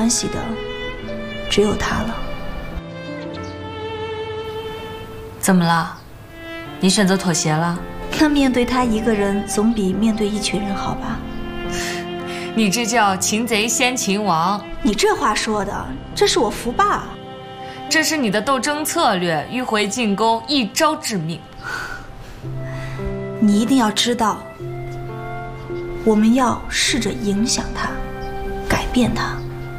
关系的只有他了。 怎么了？你选择妥协了？ 那面对他一个人，总比面对一群人好吧？ 你这叫擒贼先擒王。 你这话说的，这是我福爸。 这是你的斗争策略，迂回进攻，一招致命。 你一定要知道，我们要试着影响他，改变他。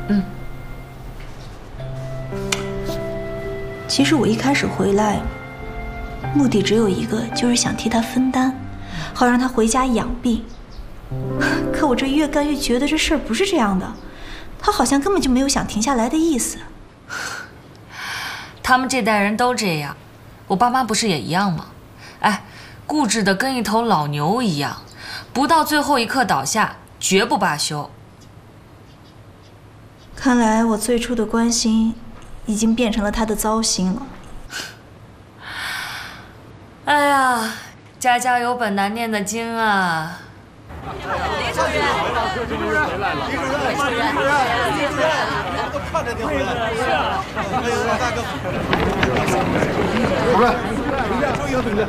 其实我一开始回来，目的只有一个，就是想替他分担，好让他回家养病。可我这越干越觉得这事儿不是这样的，他好像根本就没有想停下来的意思。 他们这代人都这样，我爸妈不是也一样吗？哎，固执的跟一头老牛一样，不到最后一刻倒下，绝不罢休。 看来我最初的关心，已经变成了他的糟心了。 哎呀，家家有本难念的经啊！ 李主任，李主任回来了，李主任，李主任，李主任，都看着你回来了。是啊，哎呦，大哥， 主任， 注意主任。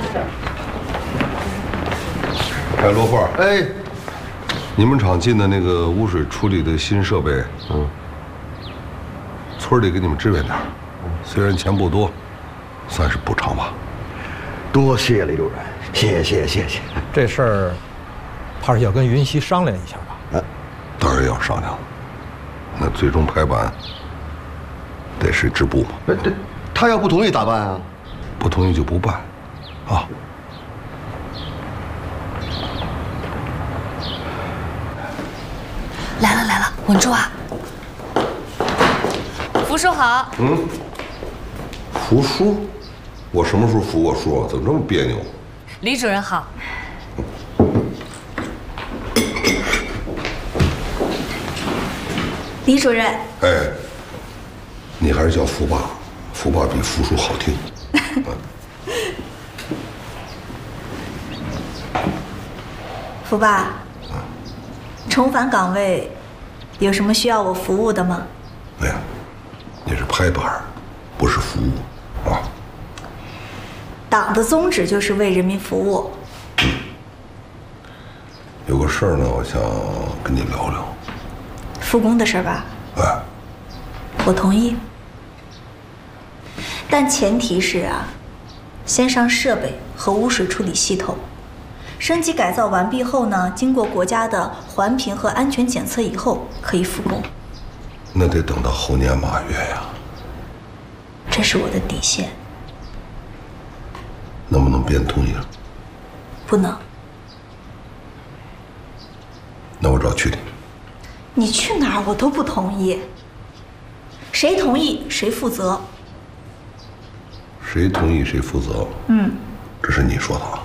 哎，罗慧，哎，你们厂进的那个污水处理的新设备，村里给你们支援点，虽然钱不多，算是补偿吧。 多谢李主任，谢谢。 这事儿，怕是要跟云溪商量一下吧？ 当然要商量。那最终拍板得是支部嘛。 对，他要不同意咋办啊？ 不同意就不办，啊。 来了，稳住啊！福叔好。 服输？我什么时候服过输啊？怎么这么别扭？ 李主任好。 李主任。 哎，你还是叫福爸，福爸比福叔好听。 福爸，重返岗位，有什么需要我服务的吗？ 哎呀，你是拍板，不是服务啊。 党的宗旨就是为人民服务。 有个事儿呢，我想跟你聊聊。 复工的事儿吧？ 哎， 我同意，但前提是啊，先上设备和污水处理系统，升级改造完毕后呢，经过国家的环评和安全检测以后，可以复工。 那得等到后年马月呀。 这是我的底线。 能不能变同意了？ 不能。 那我找去你。 你去哪儿我都不同意。谁同意谁负责。 谁同意谁负责。这是你说的啊。